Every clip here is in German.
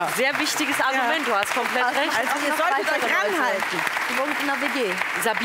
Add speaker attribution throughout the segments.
Speaker 1: Sehr wichtiges Argument, du hast komplett recht.
Speaker 2: Also ihr solltet euch ranhalten.
Speaker 3: Die wohnt in der WG.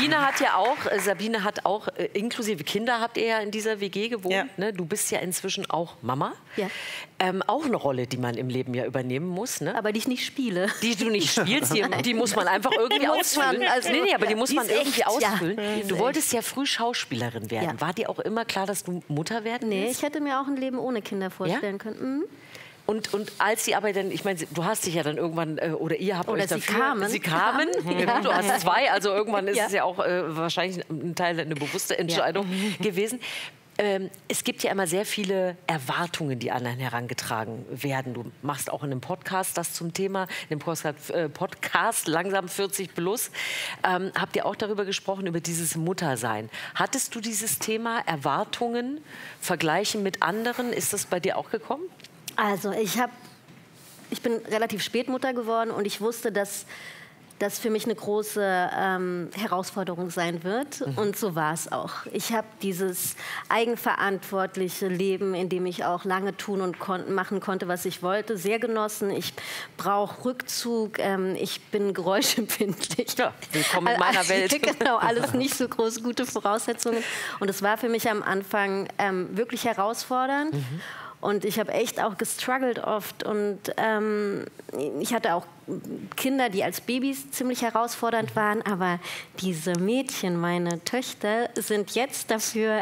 Speaker 1: Sabine hat auch, inklusive Kinder habt ihr ja in dieser WG gewohnt.
Speaker 2: Ja.
Speaker 1: Ne? Du bist ja inzwischen auch Mama.
Speaker 3: Ja.
Speaker 1: Auch eine Rolle, die man im Leben ja übernehmen muss. Ne?
Speaker 3: Aber die ich nicht spiele.
Speaker 1: Die du nicht spielst, die muss man einfach irgendwie ausfüllen. Nee, aber die muss man irgendwie ausfüllen. Du wolltest ja früh Schauspielerin werden.
Speaker 3: Ja.
Speaker 1: War dir auch immer klar, dass du Mutter werden
Speaker 3: Nee,
Speaker 1: willst?
Speaker 3: ich hätte mir auch ein Leben ohne Kinder vorstellen können. Mhm.
Speaker 1: Und als sie aber dann, ich meine, du hast dich ja dann irgendwann, oder ihr habt
Speaker 3: Oder
Speaker 1: euch
Speaker 3: sie
Speaker 1: dafür...
Speaker 3: kamen.
Speaker 1: Sie kamen. Ja. Du hast 2, also irgendwann ist es ja auch wahrscheinlich ein Teil, eine bewusste Entscheidung gewesen. Es gibt ja immer sehr viele Erwartungen, die an einen herangetragen werden. Du machst auch in einem Podcast das zum Thema, in dem Podcast Langsam 40 plus, habt ihr auch darüber gesprochen, über dieses Muttersein. Hattest du dieses Thema Erwartungen, Vergleichen mit anderen? Ist das bei dir auch gekommen?
Speaker 3: Also ich bin relativ spät Mutter geworden und ich wusste, dass das für mich eine große Herausforderung sein wird. Und so war es auch. Ich habe dieses eigenverantwortliche Leben, in dem ich auch lange tun und machen konnte, was ich wollte, sehr genossen. Ich brauche Rückzug. Ich bin geräuschempfindlich.
Speaker 1: Ja, willkommen in meiner Welt.
Speaker 3: Genau, alles nicht so groß gute Voraussetzungen. Und es war für mich am Anfang wirklich herausfordernd. Und ich habe echt auch gestruggelt oft. Und ich hatte auch Kinder, die als Babys ziemlich herausfordernd waren. Aber diese Mädchen, meine Töchter, sind jetzt dafür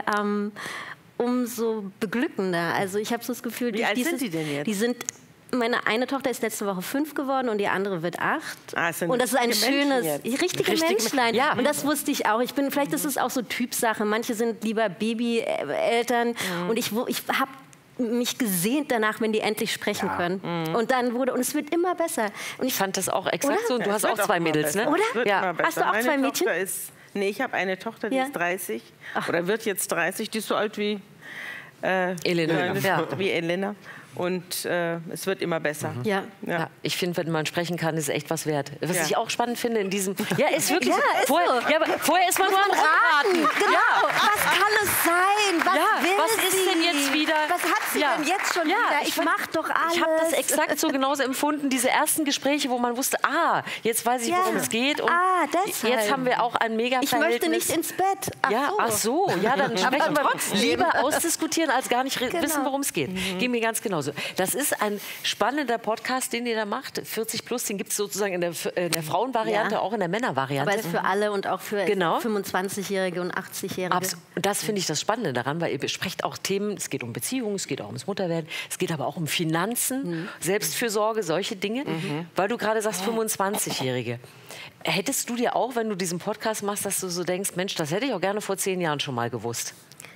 Speaker 3: umso beglückender. Also ich habe so das Gefühl...
Speaker 2: Wie alt sind die denn jetzt?
Speaker 3: Meine eine Tochter ist letzte Woche 5 geworden und die andere wird 8. Und das ist ein schönes, richtige Menschlein.
Speaker 1: Ja.
Speaker 3: Und das wusste ich auch. Vielleicht ist es auch so Typsache. Manche sind lieber Babyeltern. Und ich habe mich gesehnt danach, wenn die endlich sprechen können. Und es wird immer besser. Und
Speaker 1: Ich fand das auch exakt
Speaker 3: Oder?
Speaker 1: so. Und du hast auch 2 Mädels, ne?
Speaker 3: Oder?
Speaker 1: Ja.
Speaker 3: Hast du auch 2 Mädchen?
Speaker 2: Nee, ich habe eine Tochter, die
Speaker 3: Ja.
Speaker 2: ist 30. Oder wird jetzt 30. Die ist so alt wie
Speaker 1: Elena.
Speaker 2: wie Elena. Und es wird immer besser.
Speaker 3: Ja.
Speaker 1: Ja, ich finde, wenn man sprechen kann, ist echt was wert. Was
Speaker 2: Ja.
Speaker 1: ich auch spannend finde in diesem... Ja, ist wirklich
Speaker 3: Ja,
Speaker 1: so.
Speaker 3: ist
Speaker 1: Vorher,
Speaker 3: so.
Speaker 1: ja, aber vorher ist man nur am Raten.
Speaker 3: Genau.
Speaker 1: Ja.
Speaker 3: Was kann es sein? Was
Speaker 1: Ja,
Speaker 3: will
Speaker 1: was ist
Speaker 3: sie?
Speaker 1: denn jetzt wieder?
Speaker 3: Was hat sie
Speaker 1: Ja.
Speaker 3: denn jetzt schon
Speaker 1: Ja,
Speaker 3: wieder? Ich mach doch alles.
Speaker 1: Ich habe das exakt so genauso empfunden. Diese ersten Gespräche, wo man wusste, jetzt weiß ich, worum es geht. Und
Speaker 3: deshalb.
Speaker 1: jetzt haben wir auch ein mega
Speaker 3: Ich möchte nicht ins Bett.
Speaker 1: Ach so, ja, dann sprechen wir
Speaker 3: trotzdem.
Speaker 1: lieber ausdiskutieren, als gar nicht
Speaker 3: Genau.
Speaker 1: wissen, worum es geht. Geht mir ganz genauso. Das ist ein spannender Podcast, den ihr da macht. 40 plus, den gibt es sozusagen in der Frauenvariante, auch in der Männervariante.
Speaker 3: Aber ist für alle und auch für
Speaker 1: Genau.
Speaker 3: 25-Jährige und 80-Jährige.
Speaker 1: Und das finde ich das Spannende daran, weil ihr besprecht auch Themen, es geht um Beziehungen, es geht auch ums Mutterwerden, es geht aber auch um Finanzen, Selbstfürsorge, solche Dinge. Weil du gerade sagst, 25-Jährige. Hättest du dir auch, wenn du diesen Podcast machst, dass du so denkst, Mensch, das hätte ich auch gerne vor 10 Jahren schon mal gewusst?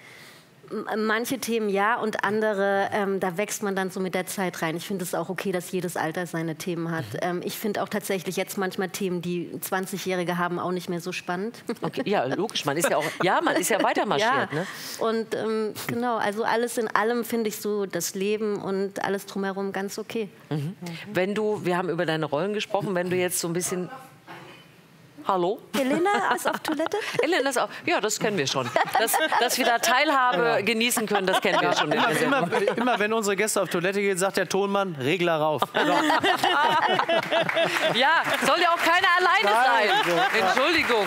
Speaker 3: Manche Themen ja und andere, da wächst man dann so mit der Zeit rein. Ich finde es auch okay, dass jedes Alter seine Themen hat. Ich finde auch tatsächlich jetzt manchmal Themen, die 20-Jährige haben, auch nicht mehr so spannend.
Speaker 1: Okay, ja, logisch. Man ist ja auch, man ist ja weiter marschiert.
Speaker 3: Ja.
Speaker 1: Ne?
Speaker 3: Und genau, also alles in allem finde ich so das Leben und alles drumherum ganz okay.
Speaker 1: Wir haben über deine Rollen gesprochen, wenn du jetzt so ein bisschen... Hallo?
Speaker 3: Helena ist auf Toilette?
Speaker 1: Elena ist auch, ja, das kennen wir schon. Dass wir da Teilhabe genießen können, das kennen wir schon.
Speaker 4: Immer wenn unsere Gäste auf Toilette gehen, sagt der Tonmann, Regler rauf.
Speaker 1: Ja, soll ja auch keiner alleine sein. Entschuldigung.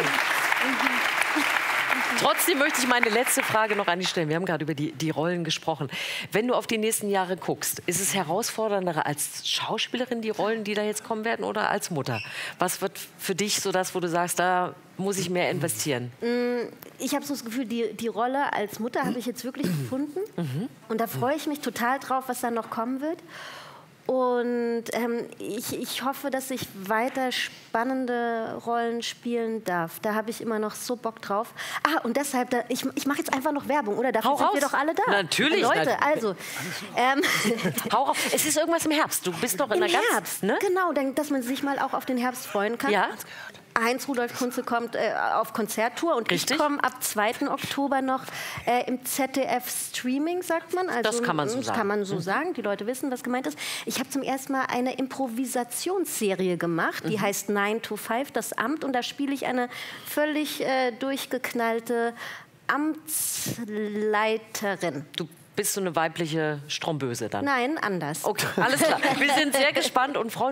Speaker 1: Trotzdem möchte ich meine letzte Frage noch an dich stellen. Wir haben gerade über die Rollen gesprochen. Wenn du auf die nächsten Jahre guckst, ist es herausfordernder als Schauspielerin, die Rollen, die da jetzt kommen werden, oder als Mutter? Was wird für dich so das, wo du sagst, da muss ich mehr investieren?
Speaker 3: Ich habe so das Gefühl, die Rolle als Mutter habe ich jetzt wirklich gefunden. Und da freue ich mich total drauf, was dann noch kommen wird. Und ich hoffe, dass ich weiter spannende Rollen spielen darf. Da habe ich immer noch so Bock drauf. Und deshalb, ich mache jetzt einfach noch Werbung, oder? Dafür sind wir doch alle da.
Speaker 1: Natürlich.
Speaker 3: Leute, also.
Speaker 1: Hau raus. Es ist irgendwas im Herbst. Du bist doch in der
Speaker 3: Herbst,
Speaker 1: ne?
Speaker 3: Genau, dass man sich mal auch auf den Herbst freuen kann.
Speaker 1: Ja.
Speaker 3: Heinz-Rudolf Kunze kommt auf Konzerttour und
Speaker 1: Richtig.
Speaker 3: ich komme ab 2. Oktober noch im ZDF-Streaming, sagt man. Also,
Speaker 1: Das kann man so
Speaker 3: das
Speaker 1: sagen.
Speaker 3: kann man so sagen. Die Leute wissen, was gemeint ist. Ich habe zum ersten Mal eine Improvisationsserie gemacht, die heißt 9 to 5, das Amt. Und da spiele ich eine völlig durchgeknallte Amtsleiterin.
Speaker 1: bist du eine weibliche Stromböse dann?
Speaker 3: Nein, anders.
Speaker 1: Okay, alles klar. Wir sind sehr gespannt und freuen